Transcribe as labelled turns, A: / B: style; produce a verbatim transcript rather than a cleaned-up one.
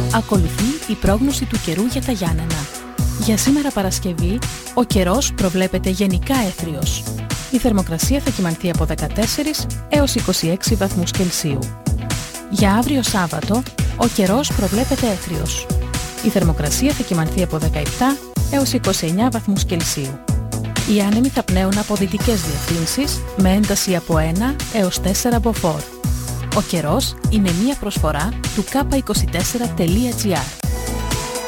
A: Ακολουθεί η πρόγνωση του καιρού για τα Γιάννενα. Για σήμερα Παρασκευή, ο καιρός προβλέπεται γενικά έθριος. Η θερμοκρασία θα κυμανθεί από δεκατέσσερις έως είκοσι έξι βαθμούς Κελσίου. Για αύριο Σάββατο, ο καιρός προβλέπεται έθριος. Η θερμοκρασία θα κυμανθεί από δεκαεπτά έως είκοσι εννέα βαθμούς Κελσίου. Οι άνεμοι θα πνέουν από δυτικές διευθύνσεις με ένταση από ένα έως τέσσερα μποφόρ. Ο καιρός είναι μία προσφορά του κάπα είκοσι τέσσερα τελεία τζι άρ.